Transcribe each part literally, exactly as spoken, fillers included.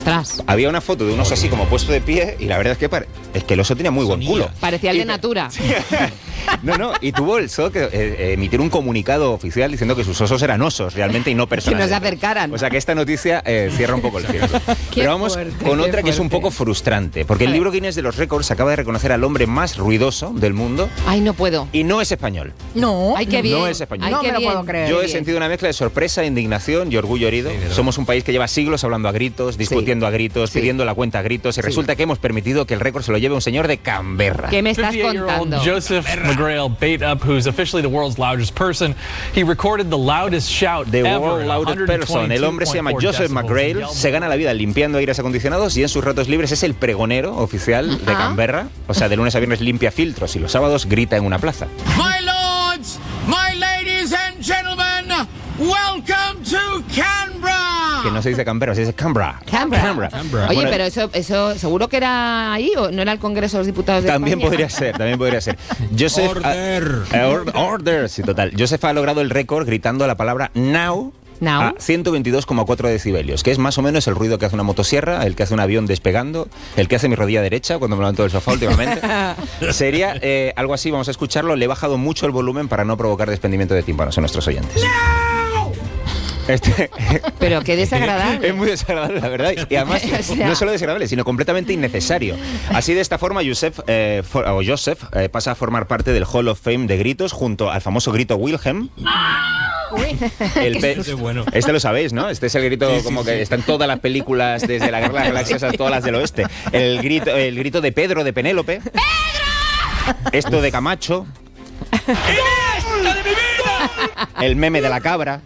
Tras. Había una foto de un oso así como puesto de pie y la verdad es que, pare... es que el oso tenía muy buen culo. Parecía el y... de Natura. No, no, y tuvo el zoo que eh, emitir un comunicado oficial diciendo que sus osos eran osos realmente y no personas. Que no se acercaran. O sea que esta noticia eh, cierra un poco el círculo. Pero vamos fuerte, con otra fuerte. que es un poco frustrante, porque el libro Guinness de los récords acaba de reconocer al hombre más ruidoso del mundo. Ay, no puedo. Y no es español. No. Ay, qué bien. No es español. Ay, No qué me lo bien. puedo creer. Yo he bien. sentido una mezcla de sorpresa, indignación y orgullo herido. Sí, Somos un país que lleva siglos hablando a gritos, discutiendo a gritos, Sí. pidiendo la cuenta a gritos y resulta que hemos permitido que el récord se lo lleve un señor de Canberra. ¿Qué me estás fifty-eight-year-old contando? Joseph McGrail bait up, who's officially the world's loudest person. He recorded the loudest shout The ever. World Loudest Person. El hombre se llama Joseph McGrail, se gana la vida limpiando aires acondicionados y en sus ratos libres es el pregonero oficial de Ah. Canberra. O sea, de lunes a viernes limpia filtros y los sábados grita en una plaza. My lords, my ladies and gentlemen, welcome to Canberra. Que no se dice Canberra, se dice Canberra. Canberra. Canberra. Oye, Bueno, pero eso, eso seguro que era ahí o no era el Congreso de los Diputados de También España? podría ser, también podría ser. Joseph Order. Ha, eh, or- order, sí, total. Joseph ha logrado el récord gritando la palabra now. Now. A ciento veintidós coma cuatro decibelios, que es más o menos el ruido que hace una motosierra, el que hace un avión despegando, el que hace mi rodilla derecha cuando me levanto del sofá últimamente. Sería eh, algo así, vamos a escucharlo. Le he bajado mucho el volumen para no provocar desprendimiento de tímpanos en nuestros oyentes. Este, Pero qué desagradable. es muy desagradable, la verdad. Y además, O sea- no solo desagradable, sino completamente innecesario. Así, de esta forma, Joseph, eh, for- o Joseph eh, pasa a formar parte del Hall of Fame de gritos junto al famoso grito Wilhelm. El pe- Qué bueno. Este lo sabéis, ¿no? Este es el grito Sí, sí, como que sí. está en todas las películas, desde la Guerra de las Galaxias a todas las del oeste. El grito, el grito de Pedro, de Penélope. ¡Pedro! Esto de Camacho. El meme de la cabra.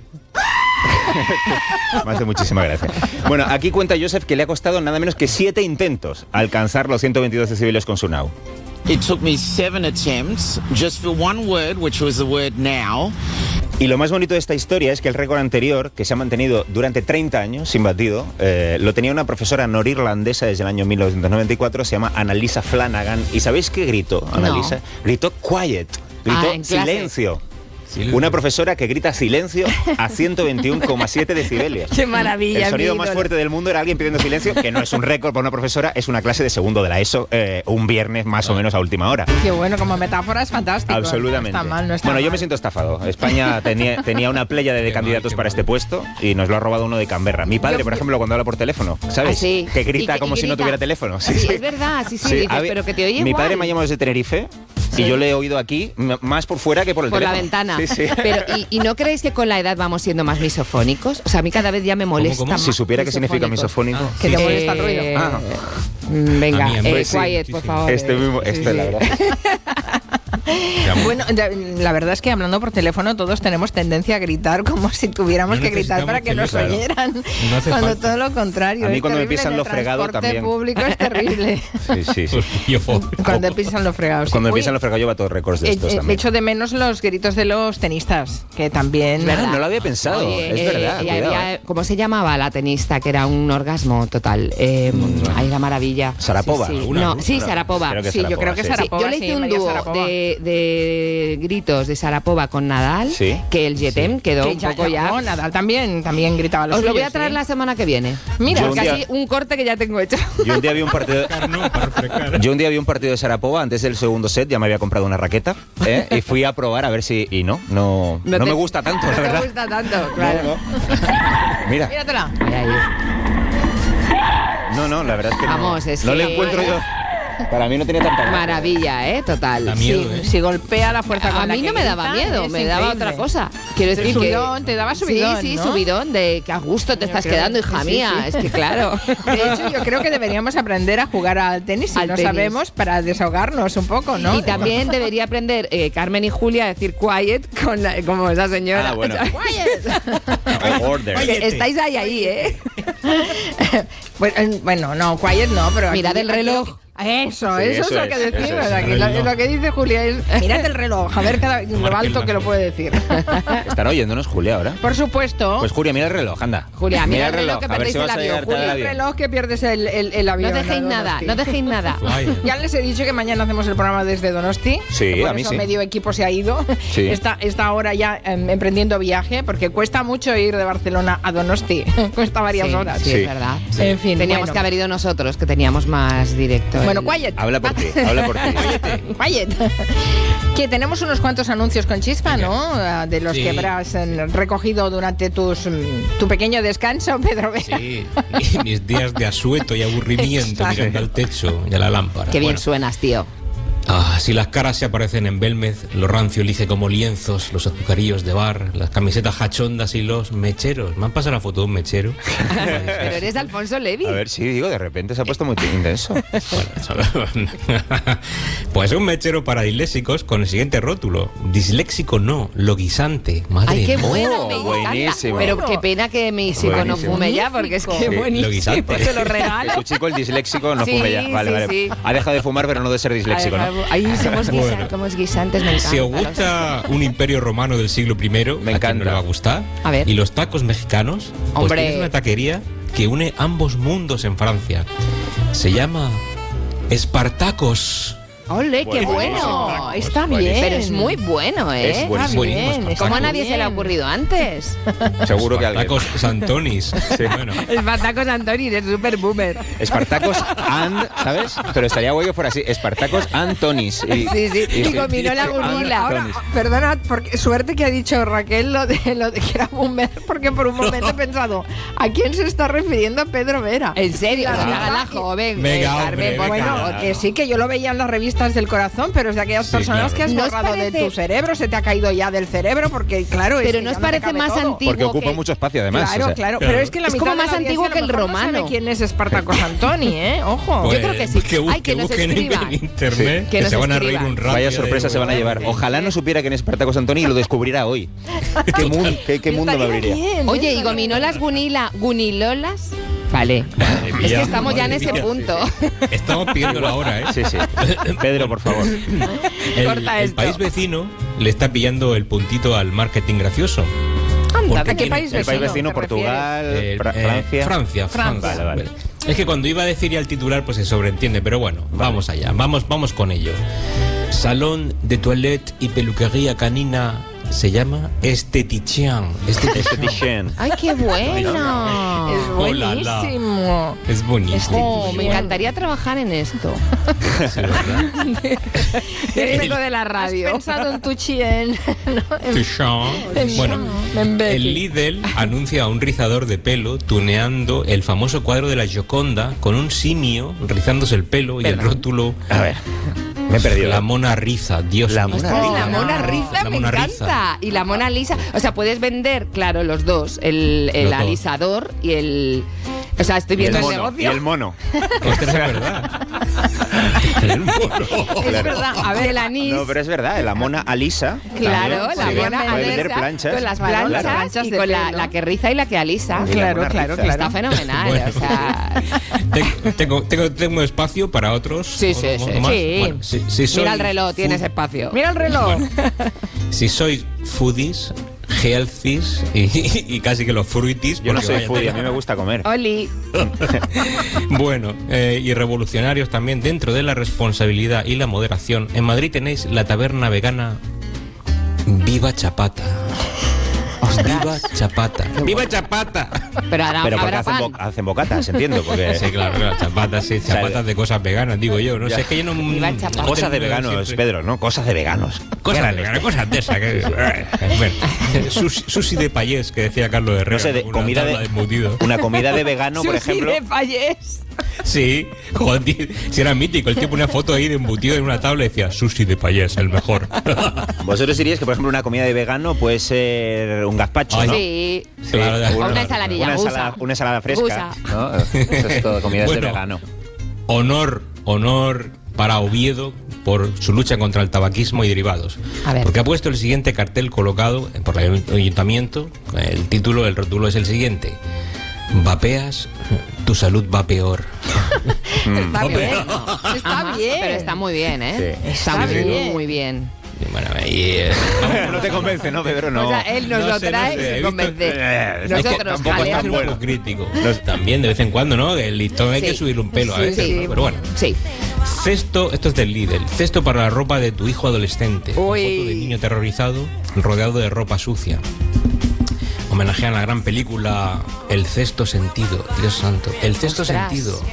Me hace muchísima gracia. Bueno, aquí cuenta Joseph que le ha costado nada menos que siete intentos alcanzar los ciento veintidós decibelios con su now. It took me seven attempts just for one word, which was the word now. Y lo más bonito de esta historia es que el récord anterior, que se ha mantenido durante treinta años sin batido, eh, lo tenía una profesora norirlandesa desde el año mil novecientos noventa y cuatro, se llama Annalisa Flanagan. ¿Y sabéis qué gritó, Annalisa? No. Gritó quiet, gritó Ah, en clase. silencio. Una profesora que grita silencio a ciento veintiuno coma siete decibelios. Qué maravilla. El sonido mi más ídolo. fuerte del mundo era alguien pidiendo silencio, que no es un récord para una profesora, es una clase de segundo de la ESO, eh, un viernes más o menos a última hora. Qué bueno, como metáfora es fantástico. Absolutamente. No está mal, no está bueno, yo mal. me siento estafado. España tenía, tenía una pléyade de Qué candidatos mal, qué para mal. este puesto y nos lo ha robado uno de Canberra. Mi padre, Yo- por ejemplo, cuando habla por teléfono, ¿sabes? Ah, sí. Que grita Y que- como y si no grita. tuviera teléfono. Sí, es verdad, sí, sí, dices, a ver, pero que te oye Mi igual. padre me ha llamado desde Tenerife y yo le he oído aquí m- más por fuera que por el Por la teléfono. ventana. Sí, sí. Pero, ¿y, ¿y no creéis que con la edad vamos siendo más misofónicos? O sea, a mí cada vez ya me molesta cómo? más. Si supiera qué significa misofónicos. misofónico. Que te Sí. molesta el ruido. Eh, Ah. mm, Venga, A mí, eh, pues sí, quiet, sí, por sí. favor. Este mismo, Sí, este, sí. la verdad. Bueno, de- la verdad es que hablando por teléfono todos tenemos tendencia a gritar como si tuviéramos No que gritar para que nos necesitamos oyeran. No hace cuando falta. todo lo contrario. A mí es cuando me terrible, pisan en lo el fregado transporte también. público es terrible. Sí, sí, sí. Yo- Cuando pisan los fregados. Cuando Uy, empiezan los fregados lleva todos récords de eh, estos eh, también. echo de menos los gritos de los tenistas, que también... Ah, no lo había pensado. Oye, es eh, verdad. y cuidado, había- eh. ¿Cómo se llamaba la tenista? Que era un orgasmo total. Eh, ay, la maravilla. Sarapova. Sí, sí. ¿Alguna? No, sí, Creo- Sarapova. creo que Sí, yo Sarapova, creo que sí. Sarapova. Sí, yo le sí, hice un María dúo Sarapova. de, de gritos de Sarapova con Nadal, Sí. que el Jetem quedó Que un poco ya... no, Nadal también, también gritaba los Os lo voy a suyos, traer sí. la semana que viene. Mira, Yo un Casi día- un corte que ya tengo hecho. Yo un día vi un partido. No, para refrescar. Yo un día vi un partido de Sarapova antes del segundo set, ya me había comprado una raqueta ¿eh? y fui a probar a ver si... Y no, no, no, te- me gusta tanto, la No verdad. te gusta tanto, claro. No, no. Mira, Míratela. Ahí, ahí. no, no, la verdad es que no, Vamos, es no que- le encuentro yo. Para mí no tiene tanta gracia. Maravilla, ¿eh? Total. Da miedo, Sí, ¿eh? si golpea la fuerza con A la mí que no me daba grita, miedo, es me daba increíble. otra cosa. Quiero decir Subidón, que... te daba subidón, Sí, sí, ¿no? subidón, de que a gusto te Yo estás creo- quedando, hija sí, mía. sí. Es que claro. De hecho, yo creo que deberíamos aprender a jugar al tenis si Al no tenis. sabemos para desahogarnos un poco, ¿no? Y también debería aprender eh, Carmen y Julia a decir quiet con la- como esa señora. Ah, bueno. Quiet. O order. Oye, Estáis ahí, ahí, ¿eh? Bueno, eh, bueno, no, quiet no, pero Mirad aquí- el reloj. Eso, Sí, eso, es eso lo es, que decimos. eso es. Aquí, lo, lo que dice Julia es, mirad el reloj, a ver cada, lo alto que lo puede decir. ¿Están oyéndonos, Julia, ahora? Por supuesto. Pues Julia, mira el reloj, anda. Julia, mira el reloj que a ver perdéis si el vas a avión, llegar tarde Julia, al el avión. reloj que pierdes el, el, el avión. No dejéis a nada, Donosti. no dejéis nada. Fly. Ya les he dicho que mañana hacemos el programa desde Donosti. Sí, Por a mí eso sí. medio equipo se ha ido. Sí. Está, está ahora ya em, emprendiendo viaje porque cuesta mucho ir de Barcelona a Donosti. Cuesta varias Sí, horas. sí, Sí. es verdad. En fin, Teníamos bueno. que haber ido nosotros, que teníamos más directo. Bueno, el- quiet. Habla por ti, habla por ti. Quiet. Que tenemos unos cuantos anuncios con chispa, ¿no? Ah, De los Sí. que habrás eh, recogido durante tus, mm, tu pequeño descanso, Pedro Vera. Sí, y mis días de asueto y aburrimiento Exacto. mirando al techo y a la lámpara. Qué bien Bueno, suenas, tío. ah, si las caras se aparecen en Belmez, lo rancio elige como lienzos, los azucarillos de bar, las camisetas hachondas y los mecheros. ¿Me han pasado la foto de un mechero? Pero eres de Alfonso Levi. A ver, sí, digo, de repente se ha puesto muy intenso. Bueno, pues un mechero para disléxicos con el siguiente rótulo. Disléxico no, loguisante. Madre Ay, qué mía. bueno, Oh, me encanta. buenísimo. Pero qué pena que mi hijo no Buenísimo. fume ya, porque es que Sí, buenísimo. loguisante. Te lo Que regalo. tu chico, el disléxico, no Sí, fume ya. Vale, sí, vale. sí. Ha dejado de fumar, pero no de ser disléxico, ¿no? Ahí somos, guisa- Bueno. somos guisantes, me encanta. Si os gusta un imperio romano del siglo primero, Me a quien no encanta. le va a gustar. A ver. Y los tacos mexicanos, pues Hombre. tienes una taquería que une ambos mundos en Francia. Se llama Espartacos. ¡Ole, qué Buenísimo. bueno! Está Buenísimo. bien. Pero es muy bueno, ¿eh? Es buenísimo. Está bien, está ¿Cómo a muy nadie se le ha bien. ocurrido antes? Seguro que alguien. Tacos Santonis. Bueno, Espartacos Antonis, es súper boomer. Espartacos and, ¿sabes? Pero estaría guay que fuera así. Espartacos Antonis. Y, Sí, sí. Y combinó la gurila. Ahora, Antonis. perdona, porque suerte que ha dicho Raquel lo de, lo de que era boomer, porque por un momento he pensado, ¿a quién se está refiriendo Pedro Vera? En serio, La la, verdad la que- joven. Venga, eh, hombre, Carmen, por venga. Bueno, favor. que sí, que yo lo veía en las revistas del corazón, pero es de aquellas Sí, personas claro. que has ¿No os borrado de parece- tu cerebro, se te ha caído ya del cerebro, porque claro, es Pero que ¿no ya os te parece cabe más todo. antiguo? porque ocupa que- mucho espacio, además. Claro, o sea. claro, claro. pero es que la Es mitad como de la más audiencia antiguo a lo que el mejor no romano. sabe quién es Espartacos Antoni, ¿eh? Ojo. pues, creo que sí. Que, bu- Ay, que que nos busquen en- escriban. en internet, Sí. que, Que nos se van a reír escriban. un rato. Vaya ya sorpresa de- se van a llevar. Ojalá no supiera quién es Espartacos Antoni y lo descubriera hoy. ¿Qué, mun- qué- qué mundo me Estaría abriría? bien, Oye, ¿y estaría gominolas gunila, gunilolas? Vale. Madre Es mía, que estamos ya en madre ese mía. punto. Estamos pidiendo la hora, ¿eh? Sí, sí. Pedro, por favor. El, Corta el esto. país vecino le está pillando el puntito al marketing gracioso. Anda, Porque ¿de qué tiene- país El vecino? país vecino, te Portugal, Eh, Fra- eh, Francia. Francia, Francia. Francia. Vale, vale. Es que cuando iba a decir ya el titular, pues se sobreentiende, pero bueno, vamos allá, vamos, vamos con ello. Salón de toilette y peluquería canina se llama Estetician. Esthetician. Ay, qué bueno. Es Oh, la, la. buenísimo. Es bonito. Oh, me encantaría trabajar en esto. Sí, ¿verdad? Es lo de la ¿Has radio. pensado en tu chien? ¿no? En- Tuchon. en- Bueno, en Becky. el Lidl anuncia a un rizador de pelo tuneando el famoso cuadro de la Gioconda con un simio rizándose el pelo y el rótulo A ver, me he perdido. La Mona Riza, Dios La mío. Mona Ostras, Lisa. la Mona No, Risa la me Mona encanta. Risa. Y la Mona Lisa. O sea, puedes vender, claro, los dos. El, el Los dos. alisador y el. O sea, estoy Y el viendo el, mono. Y negocio. el mono. Ostras, es verdad. El mono. Es verdad, a ver, el anís. No, pero es verdad, la mona Alisa. Claro, también la puede- mona puede vender alisa, planchas. con las Claro, planchas, las planchas y de con la, pelo. la que riza y la que alisa. Y la Claro, mona claro, riza. claro. Está fenomenal. Bueno. O sea, Tengo, tengo, tengo, tengo espacio para otros. Sí, sí, ¿O- o- sí. o más? Sí. Bueno, si, si soy mira el reloj, food- tienes espacio. Mira el reloj. Si sois foodies, healthies y, y casi que los fruities. Yo no porque soy vaya foodie, a tela. mí me gusta comer. Oli. Bueno, eh, y revolucionarios también dentro de la responsabilidad y la moderación. En Madrid tenéis la taberna vegana Viva Chapata. Viva Chapata. ¡Viva Chapata! Pero ahora Pero porque habrá hacen, pan. bo- hacen bocatas, entiendo. Porque Sí, claro, claro, chapatas, sí, sea, chapatas de cosas veganas, digo yo. No ya. sé, es que yo no. Viva Chapata. no cosas de tengo veganos, siempre- Pedro, ¿no? Cosas de veganos. Cosas ¿Qué de eran veganas, esto? cosas de esas. Que, bueno, sushi, sushi de payés, que decía Carlos Herrera. No sé, de una comida tabla de, embutido. una comida de vegano, por Sushi ejemplo. de Fallés. Sí, joder, tío, si era mítico. El tío ponía foto ahí de embutido en una tabla y decía sushi de payés, el mejor. Vosotros diríais que, por ejemplo, una comida de vegano puede ser un gazpacho, Ay, ¿no? Sí. Claro, de O acuerdo. una ensaladilla. Una gusa. ensalada, una ensalada fresca, Gusa. ¿no? Eso es todo, comidas Bueno. de vegano. Honor, honor para Oviedo por su lucha contra el tabaquismo y derivados. A ver. Porque ha puesto el siguiente cartel colocado por el ayuntamiento. El título, el rótulo es el siguiente. Vapeas, tu salud va peor. Está Hombre, bien. Está Ajá, bien. pero está muy bien, ¿eh? Sí. Está, Está muy bien. muy bien. Bueno, y, eh, No te convence, ¿no, Pedro? No. O sea, él nos No lo sé, no trae sé, he y visto- convence. Eh, es que Nosotros, tampoco hay que es ser tan un bueno. poco crítico. También de vez en cuando, ¿no? El listón hay Sí. que subirle un pelo a Sí, veces. sí. ¿no? Pero bueno. Sí. Cesto, esto es del Lidl. Cesto para la ropa de tu hijo adolescente. Una Uy. foto de niño terrorizado rodeado de ropa sucia. Homenajean la gran película El Sexto Sentido. Dios santo. El Sexto Ostras. Sentido.